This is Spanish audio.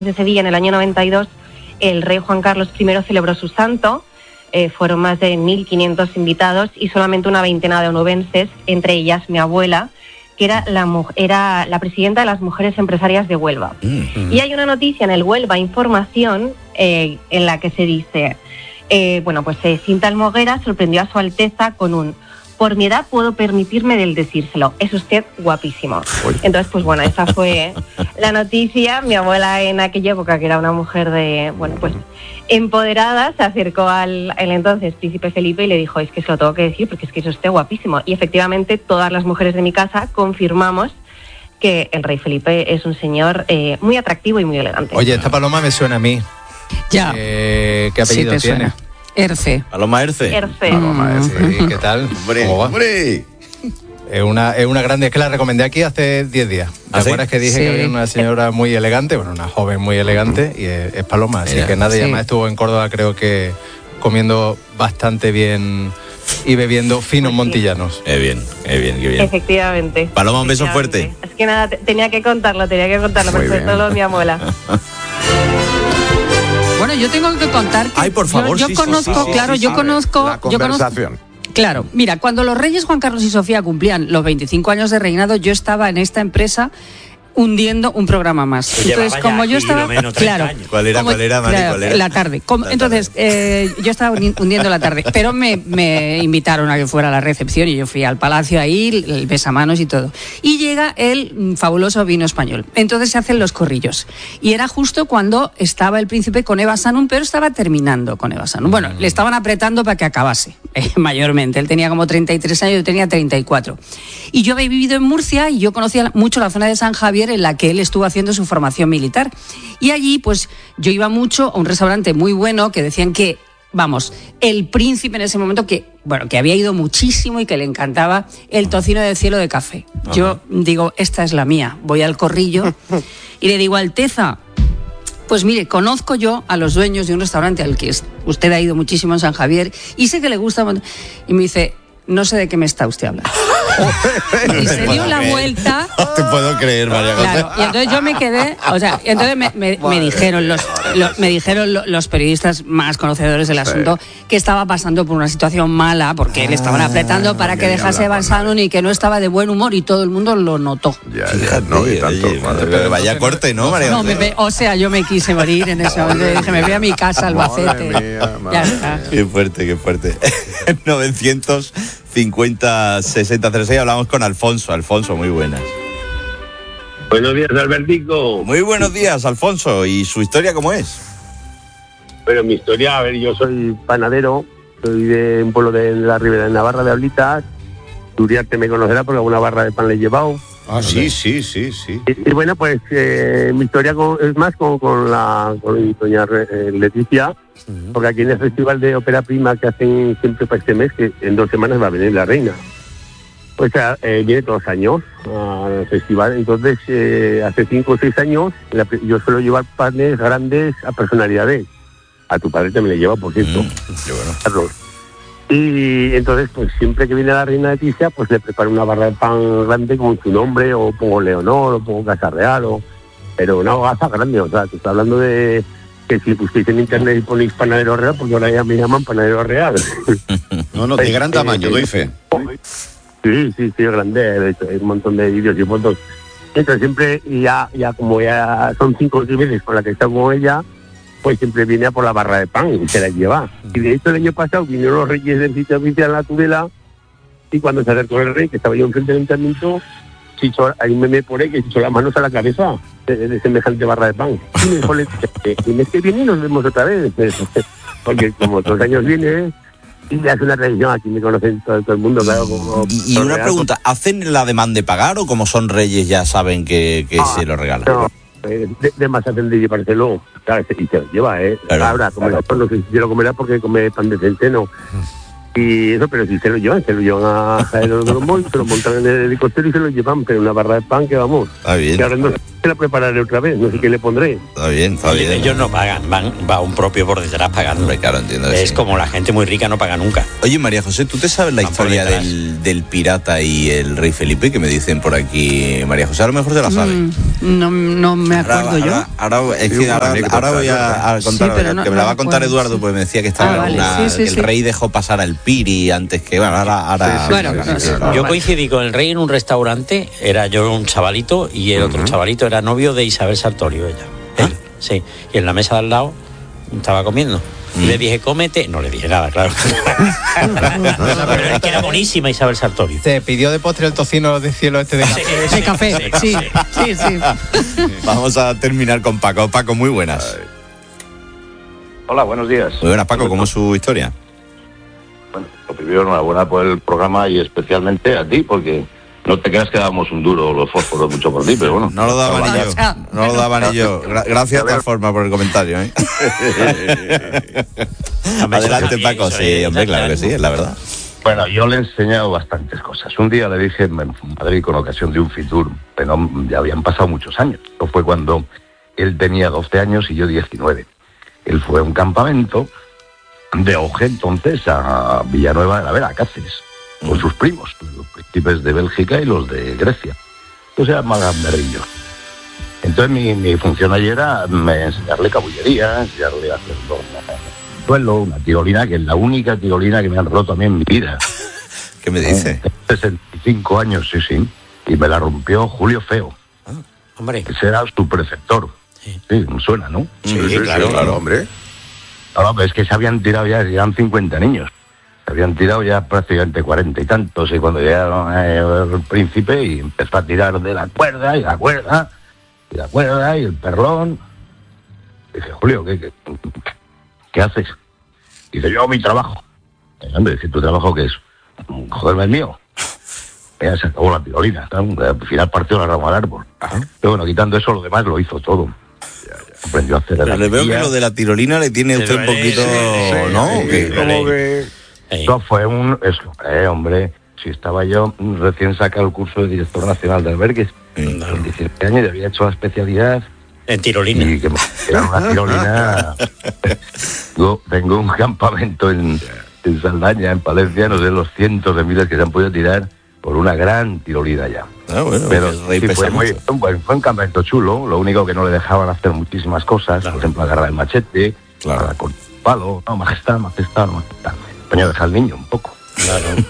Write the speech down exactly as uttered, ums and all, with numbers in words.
ese día, en el año noventa y dos, el rey Juan Carlos primero celebró su santo. Eh, fueron más de mil quinientos invitados y solamente una veintena de onubenses, entre ellas mi abuela, que era la, era la presidenta de las mujeres empresarias de Huelva. Mm-hmm. Y hay una noticia en el Huelva Información eh, en la que se dice, eh, bueno, pues eh, Cinta Almoguera sorprendió a su Alteza con un: por mi edad puedo permitirme del decírselo, es usted guapísimo. Entonces, pues bueno, esa fue la noticia. Mi abuela en aquella época, que era una mujer de, bueno, pues empoderada, se acercó al el entonces príncipe Felipe y le dijo: es que se lo tengo que decir porque es que es usted guapísimo. Y efectivamente todas las mujeres de mi casa confirmamos que el rey Felipe es un señor eh, muy atractivo y muy elegante. Oye, esta paloma me suena a mí. Ya. Eh, ¿Qué apellido sí tiene? Suena. Erce. Paloma Erce. Erce. Paloma Erce. ¿Y qué tal? Hombre, ¿Cómo va? hombre. Es una, es una grande, es que la recomendé aquí hace diez días. ¿Te ¿Ah, sí? acuerdas que dije Sí. que había una señora muy elegante? Bueno, una joven muy elegante y es, es Paloma. Así Mira, que nada, y sí. además estuvo en Córdoba, creo que comiendo bastante bien y bebiendo finos montillanos. Qué bien, qué bien, qué bien. Efectivamente. Paloma, un beso Efectivamente. fuerte. Es que nada, te- tenía que contarlo, tenía que contarlo, Muy pero sobre bien. todo mi abuela. Bueno, yo tengo que contar que Ay, por favor, yo, yo sí, sí, conozco, sí, sí, claro, sí, yo sí. conozco, La yo conozco. conversación. Claro, mira, cuando los reyes Juan Carlos y Sofía cumplían los veinticinco años de reinado, yo estaba en esta empresa hundiendo un programa más. Pues Entonces, llevaba como ya yo aquí estaba, lo menos treinta claro, años. ¿Cuál era, como- cuál era, Mari, claro, cuál era? la tarde. Como- La entonces, eh, yo estaba hundi- hundiendo la tarde, pero me, me invitaron a que fuera a la recepción y yo fui al palacio ahí, el besamanos y todo. Y llega el mm, fabuloso vino español. Entonces se hacen los corrillos. Y era justo cuando estaba el príncipe con Eva Sanum, pero estaba terminando con Eva Sanum. Bueno, le estaban apretando para que acabase, eh, mayormente. Él tenía como treinta y tres años, yo tenía treinta y cuatro. Y yo había vivido en Murcia y yo conocía mucho la zona de San Javier en la que él estuvo haciendo su formación militar. Y allí, pues, yo iba mucho a un restaurante muy bueno que decían que, vamos, el príncipe en ese momento, que, bueno, que había ido muchísimo y que le encantaba el tocino del cielo de café. Yo digo, esta es la mía. Voy al corrillo y le digo, Alteza, pues mire, conozco yo a los dueños de un restaurante al que es- usted ha ido muchísimo en San Javier y sé que le gusta. mon-". Y me dice, no sé de qué me está usted hablando. Y se dio la vuelta. No te puedo creer, María José. Claro, y entonces yo me quedé, o sea, y entonces me, me- me dijeron los, lo- me dijeron lo- los periodistas más conocedores del asunto que estaba pasando por una situación mala porque le estaban apretando para que ni dejase hablar Eva con nadie. Sanum y que no estaba de buen humor y todo el mundo lo notó. Ya, ya, Fíjate, no, y tanto. oye, madre pero mía. vaya corte, ¿no, María No, José? me ve- o sea, yo me quise morir en ese momento. Dije, me voy a mi casa, Albacete. Madre mía, madre Ya está. mía. Qué fuerte, qué fuerte. novecientos cincuenta sesenta cero seis hablamos con Alfonso. Alfonso, muy buenas. Buenos días, Albertico. Muy buenos días, Alfonso. ¿Y su historia cómo es? Bueno, mi historia, a ver, yo soy panadero, soy de un pueblo de la Ribera de Navarra, de Ablitas. Uriarte me conocerá porque alguna barra de pan le he llevado. Ah, sí, sí, sí, sí. Y, y bueno, pues eh, mi historia con- es más con, con la con doña eh, Leticia, porque aquí en el Festival de Ópera Prima que hacen siempre para este mes, que en dos semanas va a venir la reina. Pues eh, viene todos los años al festival, entonces eh, hace cinco o seis años la- yo suelo llevar panes grandes a personalidades. A tu padre también le lleva, por cierto. Mm, qué bueno. Carlos. Y entonces, pues siempre que viene la reina Leticia, pues le preparo una barra de pan grande con su nombre, o pongo Leonor, o pongo Casa Real, o... pero una hogaza grande, o sea, te está hablando de que si busquéis en internet y ponéis panadero real, porque ahora ya me llaman panadero real. No, no, de gran tamaño, doy fe. Sí, sí, sí, grande, de hecho, hay un montón de vídeos y fotos. Entonces siempre, y ya, ya como ya son cinco o seis veces con la que he estado con ella, pues siempre viene a por la barra de pan y se la lleva. Y de hecho el año pasado vinieron los reyes del sitio oficial en la Tudela, y cuando se acercó el rey, que estaba yo enfrente del ayuntamiento, se echó, hay un meme por ahí que se echó las manos a la cabeza de, de semejante barra de pan. Y me dijo, el mes que viene nos vemos otra vez, porque como todos los años viene, y hace una tradición, aquí me conocen todo, todo el mundo, claro. Como, Y una pregunta, ¿hacen la demanda de pagar o como son reyes ya saben que, que Ah, se lo regalan? No, eh, de, de más hacen de llevárselo, claro, y se lo lleva, ¿eh? Claro. Ahora, comerá, no sé si se lo comerá porque come pan de centeno. Y eso, pero si se lo llevan, se lo llevan a Jaén de los Montón, se lo montan en el helicóptero y se lo llevan, pero una barra de pan que vamos. Está bien. Que ahora no, Se la prepararé otra vez, no sé qué le pondré. Está bien, está bien. Ellos no pagan, van, va un propio por detrás pagando. Hombre, claro, entiendo que Es sí. como la gente muy rica no paga nunca. Oye, María José, ¿tú te sabes la Van por historia detrás. del, del pirata y el rey Felipe que me dicen por aquí? María José, a lo mejor se la sabe. Mm, no, no me acuerdo Ahora, yo. ahora, ahora- es Sí, que una ahora, anécdota, ahora voy a, a Sí, contar, pero no- que me no la va a me contar acuerdo. Eduardo, pues me decía que estaba Ah, vale, una- sí, sí, que el sí. rey dejó pasar al piri antes que, bueno, ahora... ahora Sí, sí, Bueno, sí, no sí, sé, sí. normal. Yo coincidí con el rey en un restaurante, era yo un chavalito y el otro chavalito era novio de Isabel Sartorio, ella. Él, sí. Y en la mesa de al lado estaba comiendo. Y le dije, cómete. No le dije nada, claro. Pero es que era buenísima Isabel Sartorio. ¿Se pidió de postre el tocino de cielo este de café? De café, sí, sí, sí. Vamos a terminar con Paco. Paco, muy buenas. Hola, buenos días. Muy buenas, Paco, ¿cómo es su historia? Bueno, lo primero, enhorabuena por el programa y especialmente a ti, porque no te creas que dábamos un duro los fósforos mucho por ti, pero bueno. No lo daba ni yo. Ah, No lo daba ni yo. Gra- Gracias de todas formas por el comentario, ¿eh? Adelante, Paco. Sí, hombre, claro que sí, es la verdad. Bueno, yo le he enseñado bastantes cosas. Un día le dije en Madrid con ocasión de un Fitur, pero ya habían pasado muchos años. Esto fue cuando él tenía doce años y yo diecinueve. Él fue a un campamento de Oje, entonces, a Villanueva de la Vera, Cáceres, con sus primos, los príncipes de Bélgica y los de Grecia. Entonces se llama Gamberrillo. Entonces mi, mi función allí era me, enseñarle cabullería, enseñarle a hacer un suelo, una tirolina, que es la única tirolina que me han roto a mí en mi vida. ¿Qué me dice? Tengo sesenta y cinco años, sí, sí. Y me la rompió Julio Feo, Hombre, que era su preceptor. Sí. Sí, suena, ¿no? sí, claro, claro. hombre. No, no, pero es que se habían tirado ya, eran cincuenta niños. Se habían tirado ya prácticamente cuarenta y tantos. Y cuando llegaron eh, el príncipe y empezó a tirar de la cuerda y la cuerda y la cuerda y el perlón. Dije, Julio, ¿qué, qué, qué haces? Dice, yo mi trabajo. Y, hombre, dice, ¿tu trabajo qué es? Joderme el mío. Ya se acabó la tirolina. ¿no? Al final partió la rama al árbol. Pero bueno, quitando eso, lo demás lo hizo todo. Aprendió a hacer Pero le veo que herrería. lo de la tirolina le tiene Sí, usted un sí, poquito, sí, ¿no? sí, Que- sí. como que- Ey. Eso fue un... Eso, eh, hombre, si estaba yo recién sacado el curso de director nacional de albergues, Sí. con diecisiete años, y había hecho la especialidad En tirolina. y que me- era una tirolina. Yo tengo un campamento en, en Saldaña, en Palencia, no sé los cientos de miles que se han podido tirar por una gran tirolina ya. Ah, bueno, Pero el rey sí, pesa fue, muy, mucho. fue un- fue un campamento chulo, lo único que no le dejaban hacer muchísimas cosas, por ejemplo, agarrar el machete, Claro. para cortar el palo, no, majestad, majestad, no, majestad. Coño, deja al niño un poco. Claro.